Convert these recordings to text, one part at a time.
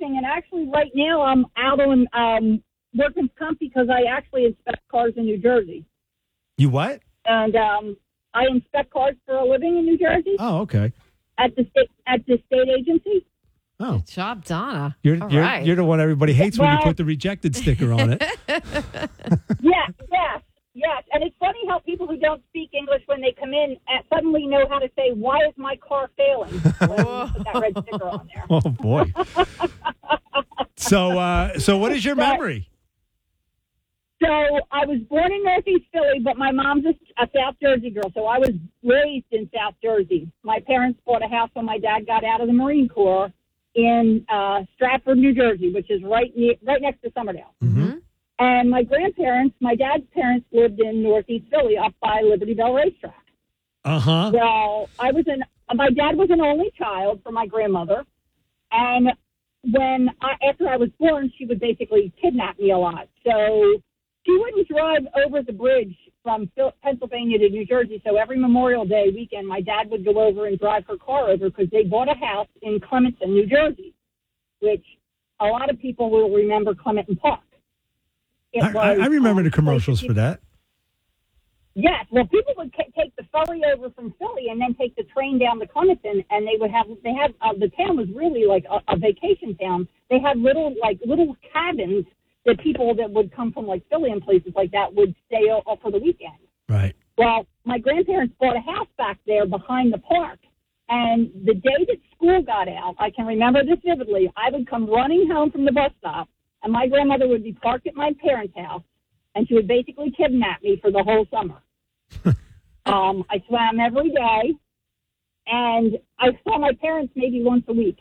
everything. And actually, right now, I'm out on workman's comp because I actually inspect cars in New Jersey. You what? And I inspect cars for a living in New Jersey. Oh, okay. At the state agency. Oh, Good job, Donna. you're the one everybody hates when you Well- put the rejected sticker on it. Yes. And it's funny how people who don't speak English, when they come in, suddenly know how to say, "Why is my car failing?" When you put that red sticker on there. Oh boy. So what is your memory? So I was born in Northeast Philly, but my mom's a South Jersey girl, so I was raised in South Jersey. My parents bought a house when my dad got out of the Marine Corps in Stratford, New Jersey, which is right next to Somerdale. Mm-hmm. And my grandparents, my dad's parents, lived in Northeast Philly, up by Liberty Bell Racetrack. Uh-huh. Well, my dad was an only child for my grandmother, and after I was born, she would basically kidnap me a lot. So she wouldn't drive over the bridge from Pennsylvania to New Jersey. So every Memorial Day weekend, my dad would go over and drive her car over because they bought a house in Clementon, New Jersey, which a lot of people will remember Clementon Park. I remember the commercials for that. Yes, well, people would take the ferry over from Philly and then take the train down to Clementon, and the town was really like a vacation town. They had little cabins that people that would come from like Philly and places like that would stay for the weekend. Right. Well, my grandparents bought a house back there behind the park, and the day that school got out, I can remember this vividly. I would come running home from the bus stop, and my grandmother would be parked at my parents' house, and she would basically kidnap me for the whole summer. I swam every day, and I saw my parents maybe once a week.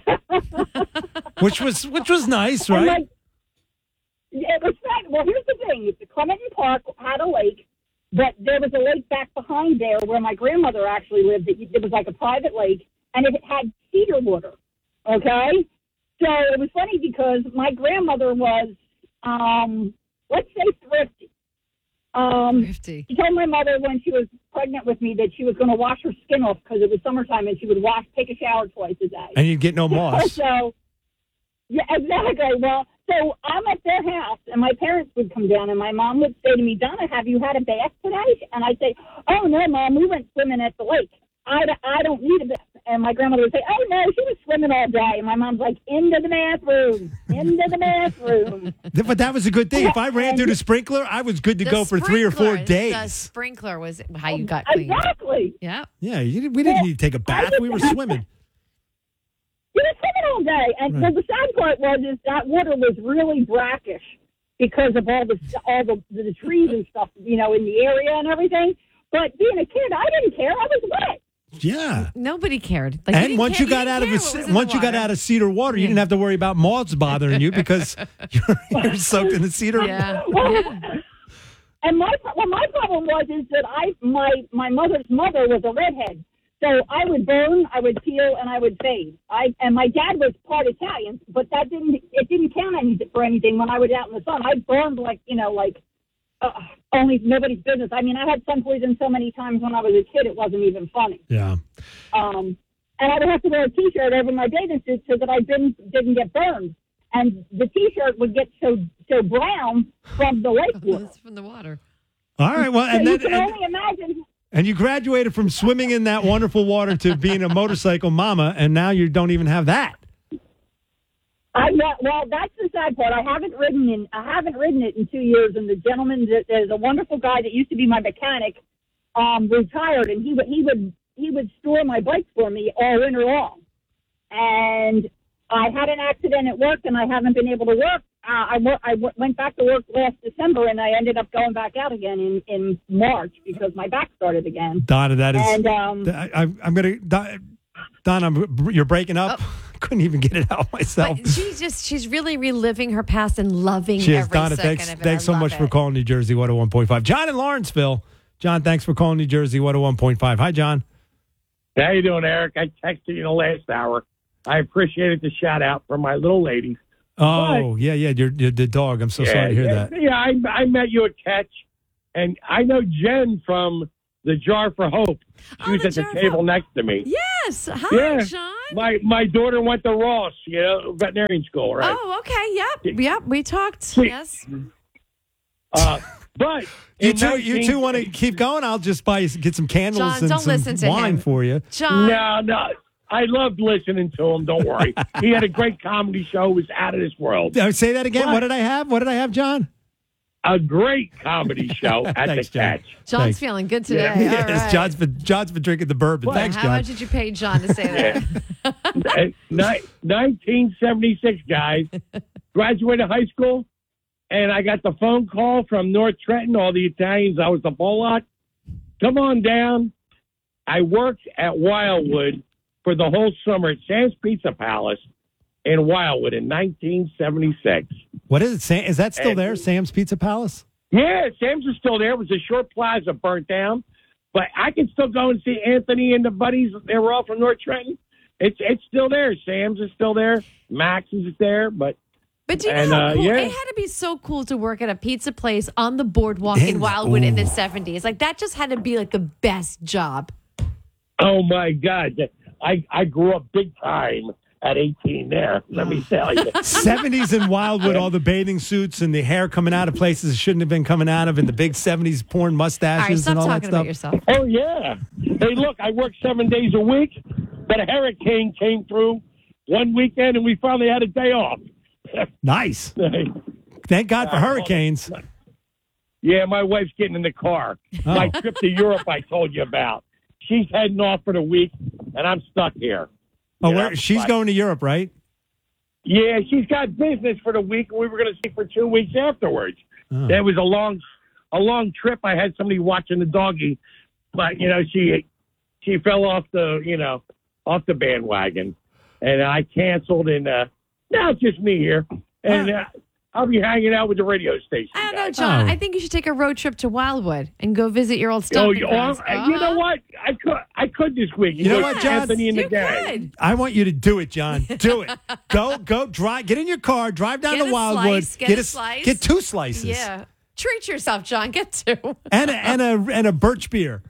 which was nice, right? It was fun. Well, here's the thing. The Clementon Park had a lake, but there was a lake back behind there where my grandmother actually lived. It was like a private lake, and it had cedar water, okay? So it was funny because my grandmother was, let's say, thrifty. She told my mother when she was pregnant with me that she was going to wash her skin off because it was summertime, and she would take a shower twice a day. And you'd get no moss. So, yeah, exactly. Well, so I'm at their house, and my parents would come down, and my mom would say to me, "Donna, have you had a bath today?" And I'd say, "Oh, no, Mom, we went swimming at the lake. I don't need a bath." And my grandmother would say, "Oh, no, she was swimming all day." And my mom's like, "Into the bathroom, into the bathroom." But that was a good thing. If I ran through the sprinkler, I was good to go for 3 or 4 days. The sprinkler was how you got clean. Exactly. Yeah. Yeah, we didn't need to take a bath. We were swimming. We were swimming all day. And Right. so the sad part was that water was really brackish because of all the trees and stuff, in the area and everything. But being a kid, I didn't care. I was wet. Yeah. Nobody cared. And once you got out of cedar water, you didn't have to worry about moths bothering you because you're soaked in the cedar. Yeah. And my problem was that my mother's mother was a redhead, so I would burn, I would peel, and I would fade. And my dad was part Italian, but it didn't count for anything when I was out in the sun. I burned only nobody's business. I mean, I had sun poison so many times when I was a kid, it wasn't even funny. Yeah. And I would have to wear a T-shirt over my bathing suit so that I didn't get burned. And the T-shirt would get so brown from the lake water. It's from the water. All right. Well, So you can only imagine. And you graduated from swimming in that wonderful water to being a motorcycle mama, and now you don't even have that. Well, that's the sad part. I haven't ridden it in 2 years, and the gentleman, there's a wonderful guy that used to be my mechanic, retired, and he would store my bike for me all winter long. And I had an accident at work, and I haven't been able to work. I went back to work last December, and I ended up going back out again in March because my back started again. Donna, that is. And I'm gonna. Donna, you're breaking up. Couldn't even get it out myself. But she's really reliving her past and loving She is. every Donna, second thanks, of it. thanks so much for calling New Jersey 101.5. John in Lawrenceville. John, thanks for calling New Jersey 101.5. Hi, John. How you doing, Eric? I texted you in the last hour. I appreciated the shout out from my little lady. Oh, yeah, you're the dog. I'm so sorry to hear that. Yeah, I met you at Catch, and I know Jen from the Jar for Hope. She was at the table next to me. Yes. Yes. Hi, John. My daughter went to Ross, veterinarian school, right? Oh, okay. Yep. We talked. See, Yes. But You two want to keep going? I'll just get some candles John, and don't some listen to wine him. for you. John. No. I loved listening to him. Don't worry. He had a great comedy show. It was out of this world. Say that again. What did I have, John? A great comedy show at Thanks, the Catch. John's Thanks. feeling good today. Yeah. All Yes, right. John's been drinking the bourbon. Thanks, How John. much did you pay John to say that? 1976, guys. Graduated high school, and I got the phone call from North Trenton, all the Italians. I was the Pollock. Come on down. I worked at Wildwood for the whole summer at Sam's Pizza Palace in Wildwood in 1976. What is it? Sam? Is that still there? Sam's Pizza Palace? Yeah, Sam's is still there. It was a short plaza burnt down. But I can still go and see Anthony and the buddies. They were all from North Trenton. It's still there. Sam's is still there. Max's is there. But do you know how cool? yeah. It had to be so cool to work at a pizza place on the boardwalk in Wildwood in the 70s. Like, that just had to be, like, the best job. oh, my God. I grew up big time at 18 there, let me tell you. 70s in Wildwood, all the bathing suits and the hair coming out of places it shouldn't have been coming out of, and the big 70s porn All right, mustaches stop and all that talking about stuff. yourself. Oh, yeah. Hey, look, I worked 7 days a week, but a hurricane came through one weekend, and we finally had a day off. Nice. Thank God for hurricanes. Yeah, my wife's getting in the car. Oh. My trip to Europe I told you about. She's heading off for the week, and I'm stuck here. Oh, You know, she's going to Europe, right? Yeah, she's got business for the week, and we were going to see for 2 weeks afterwards. Oh. It was a long trip. I had somebody watching the doggy, but she fell off the bandwagon, and I canceled. And now it's just me here, and I'll be hanging out with the radio station. I don't know, guys. John. Oh. I think you should take a road trip to Wildwood and go visit your old Oh, stomping grounds. you know what? I could this week. You know what, John? Anthony and the You gang. could. I want you to do it, John. Do it. Go, drive. Get in your car. Drive down Get to a Wildwood. slice, get a slice. Get 2 slices. Yeah. Treat yourself, John. Get two. And a birch beer.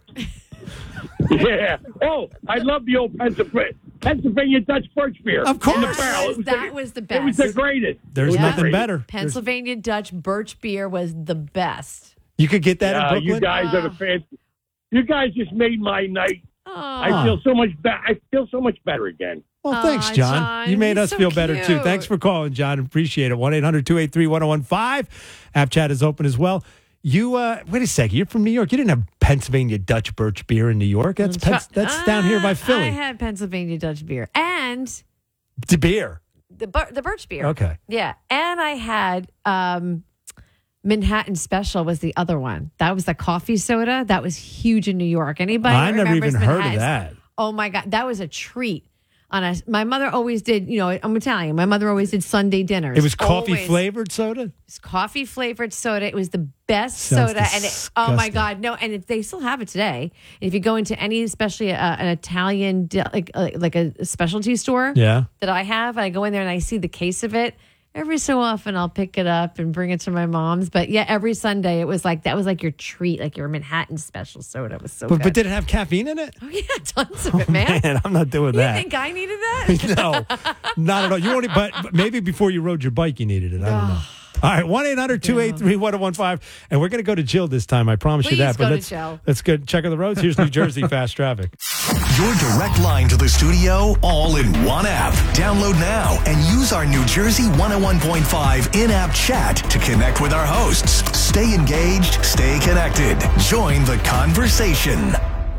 Yeah. Oh, I love the old Pennsylvania Dutch birch beer. Of course. In the barrel. That was the best. It was the greatest. There's Yeah. nothing better. Pennsylvania Dutch birch beer was the best. You could get that in Brooklyn. You guys are the fans. You guys just made my night. Oh, I feel so much better. I feel so much better again. Well, thanks, Aw, John. John, You made he's us so feel better, too. cute. Thanks for calling, John. Appreciate it. 1-800-283-1015. App chat is open as well. You, wait a second. You're from New York. You didn't have Pennsylvania Dutch birch beer in New York. That's down here by Philly. I had Pennsylvania Dutch beer and The beer. the birch beer. Okay. Yeah, and I had Manhattan Special was the other one. That was the coffee soda. That was huge in New York. Anybody? I never remembers even heard of Manhattan's? that. Oh my God, that was a treat. My mother always did. I'm Italian. My mother always did Sunday dinners. It was coffee Always. flavored soda? It was coffee flavored soda. It was the best Sounds soda, and oh my disgusting. God, no! And they still have it today. If you go into any, especially an Italian like a specialty store, Yeah. that I have, and I go in there and I see the case of it. Every so often, I'll pick it up and bring it to my mom's. But yeah, every Sunday it was like that was like your treat, like your Manhattan Special soda. It was so good. But did it have caffeine in it? Oh yeah, tons of it, man. Man, I'm not doing You that. think I needed that? No, not at all. You only, but maybe before you rode your bike, you needed it. I don't know. All right, 1-800-283-1015. And we're going to go to Jill this time. I promise you Please that. go But to Jill. let's go check on the roads. Here's New Jersey fast traffic. Your direct line to the studio all in one app. Download now and use our New Jersey 101.5 in-app chat to connect with our hosts. Stay engaged, stay connected. Join the conversation.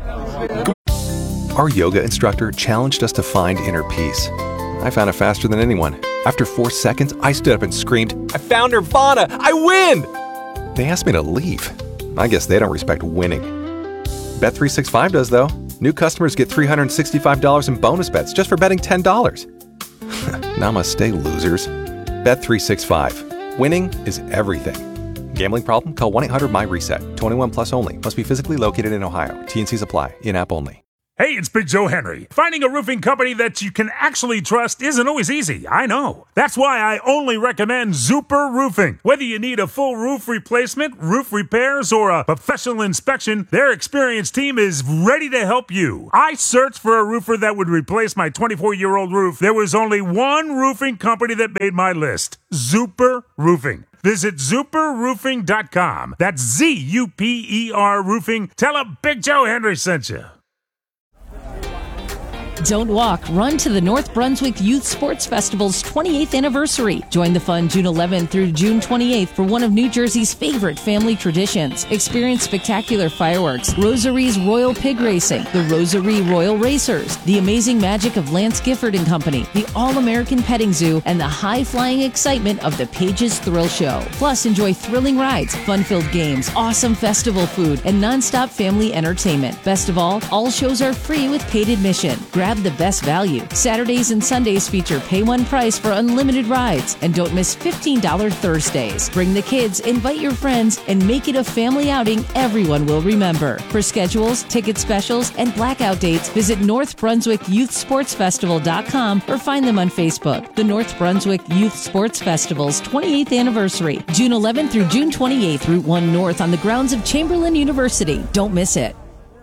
Our yoga instructor challenged us to find inner peace. I found it faster than anyone. After 4 seconds, I stood up and screamed, "I found Nirvana! I win!" They asked me to leave. I guess they don't respect winning. Bet365 does, though. New customers get $365 in bonus bets just for betting $10. Namaste, losers. Bet365. Winning is everything. Gambling problem? Call 1-800-MY-RESET. 21 plus only. Must be physically located in Ohio. T&Cs apply. In-app only. Hey, it's Big Joe Henry. Finding a roofing company that you can actually trust isn't always easy, I know. That's why I only recommend Zuper Roofing. Whether you need a full roof replacement, roof repairs, or a professional inspection, their experienced team is ready to help you. I searched for a roofer that would replace my 24-year-old roof. There was only one roofing company that made my list, Zuper Roofing. Visit ZuperRoofing.com. That's Z-U-P-E-R Roofing. Tell them Big Joe Henry sent you. Don't walk, run to the North Brunswick Youth Sports Festival's 28th anniversary. Join the fun June 11th through June 28th for one of New Jersey's favorite family traditions. Experience spectacular fireworks, Rosary's Royal Pig Racing, the Rosary Royal Racers, the amazing magic of Lance Gifford and Company, the All-American Petting Zoo, and the high-flying excitement of the Pages Thrill Show. Plus, enjoy thrilling rides, fun-filled games, awesome festival food, and non-stop family entertainment. Best of all shows are free with paid admission. Grab the best value. Saturdays and Sundays feature pay one price for unlimited rides. And don't miss $15 Thursdays. Bring the kids, invite your friends, and make it a family outing everyone will remember. For schedules, ticket specials, and blackout dates, visit NorthBrunswickYouthSportsFestival.com or find them on Facebook. The North Brunswick Youth Sports Festival's 28th anniversary, June 11th through June 28th, Route 1 North on the grounds of Chamberlain University. Don't miss it.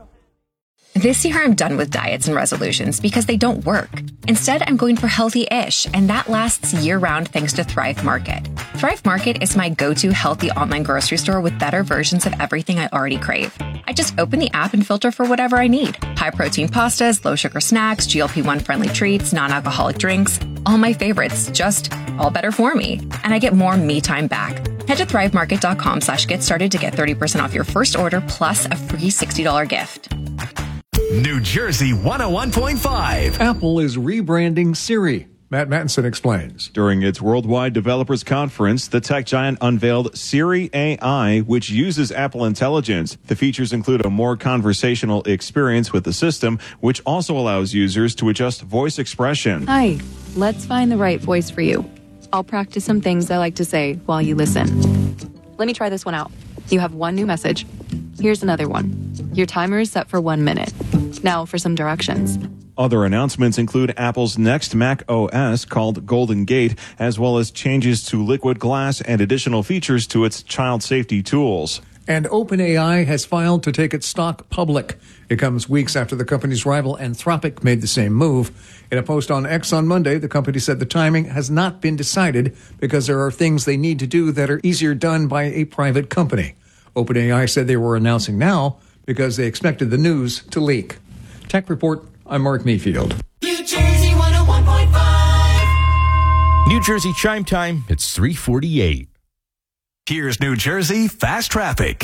This year, I'm done with diets and resolutions because they don't work. Instead, I'm going for healthy-ish, and that lasts year-round thanks to Thrive Market. Thrive Market is my go-to healthy online grocery store with better versions of everything I already crave. I just open the app and filter for whatever I need. High-protein pastas, low-sugar snacks, GLP-1-friendly treats, non-alcoholic drinks. All my favorites, just all better for me. And I get more me time back. Head to thrivemarket.com/get started to get 30% off your first order plus a free $60 gift. New Jersey 101.5. Apple is rebranding Siri. Matt Mattinson explains. During its Worldwide Developers Conference, the tech giant unveiled Siri AI, which uses Apple Intelligence. The features include a more conversational experience with the system, which also allows users to adjust voice expression. Hi, let's find the right voice for you. I'll practice some things I like to say while you listen. Let me try this one out. You have one new message. Here's another one. Your timer is set for 1 minute. Now for some directions. Other announcements include Apple's next Mac OS called Golden Gate, as well as changes to Liquid Glass and additional features to its child safety tools. And OpenAI has filed to take its stock public. It comes weeks after the company's rival Anthropic made the same move. In a post on X on Monday, the company said the timing has not been decided because there are things they need to do that are easier done by a private company. OpenAI said they were announcing now because they expected the news to leak. Tech Report, I'm Mark Mayfield. New Jersey 101.5. New Jersey Chime Time, it's 3:48. Here's New Jersey Fast Traffic.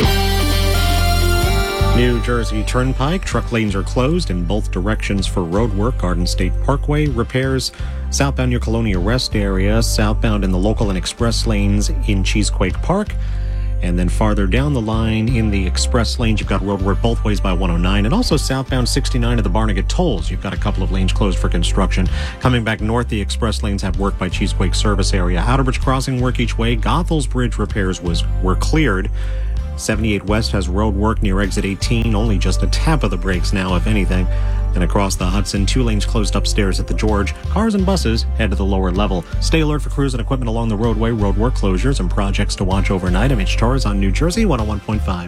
New Jersey Turnpike, truck lanes are closed in both directions for road work. Garden State Parkway repairs southbound near Colonia Rest area, southbound in the local and express lanes in Cheesequake Park. And then farther down the line in the express lanes, you've got road work both ways by 109. And also southbound 69 of the Barnegat tolls. You've got a couple of lanes closed for construction. Coming back north, the express lanes have work by Cheesequake service area. Outerbridge Crossing work each way. Goethals Bridge repairs were cleared. 78 West has road work near exit 18. Only just a tap of the brakes now, if anything. And across the Hudson, 2 lanes closed upstairs at the George. Cars and buses head to the lower level. Stay alert for crews and equipment along the roadway, road work closures, and projects to watch overnight. I'm Mitch Torres on New Jersey 101.5.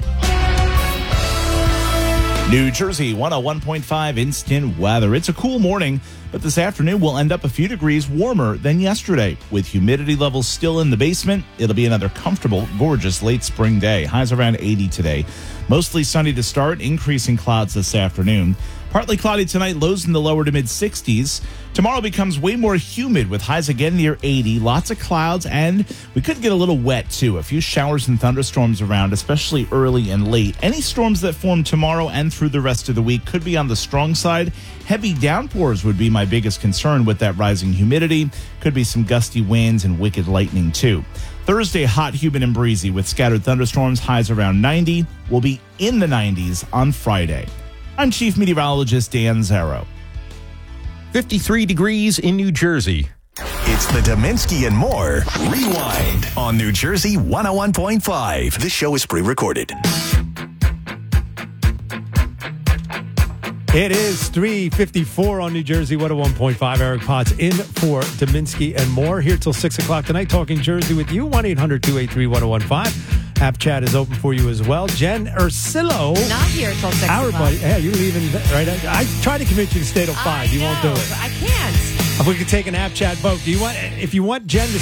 New Jersey 101.5 instant weather. It's a cool morning, but this afternoon will end up a few degrees warmer than yesterday. With humidity levels still in the basement, it'll be another comfortable, gorgeous late spring day. Highs around 80 today. Mostly sunny to start, increasing clouds this afternoon. Partly cloudy tonight, lows in the lower to mid-60s. Tomorrow becomes way more humid with highs again near 80. Lots of clouds, and we could get a little wet, too. A few showers and thunderstorms around, especially early and late. Any storms that form tomorrow and through the rest of the week could be on the strong side. Heavy downpours would be my biggest concern with that rising humidity. Could be some gusty winds and wicked lightning, too. Thursday, hot, humid, and breezy with scattered thunderstorms. Highs around 90. We'll be in the 90s on Friday. I'm Chief Meteorologist Dan Zarrow. 53 degrees in New Jersey. It's the Dominski and More Rewind on New Jersey 101.5. This show is pre-recorded. It is 3:54 on New Jersey 101.5. Eric Potts in for Dominski and more. Here till 6 o'clock tonight, talking Jersey with you. 1-800-283-1015. App chat is open for you as well. Jen Ursillo. Not here till 6 Our o'clock. buddy. Yeah, you're leaving, right? I tried to convince you to stay till 5. You won't do it. I can't. If we could take an app chat vote. Do you want, if you want Jen to